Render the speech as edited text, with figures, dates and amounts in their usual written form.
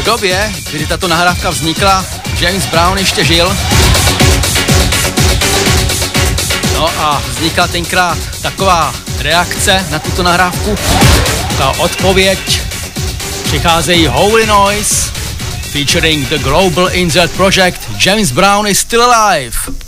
době, kdy tato nahrávka vznikla, James Brown ještě žil. No a vznikla tenkrát taková reakce na tuto nahrávku, ta odpověď. Přicházejí Holy Noise featuring The Global Insert Project. James Brown is still alive.